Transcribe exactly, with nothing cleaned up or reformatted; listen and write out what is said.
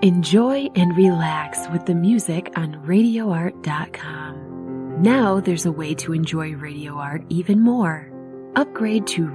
Enjoy and relax with the music on radio art dot com. Now there's a way to enjoy Radio Art even more. Upgrade to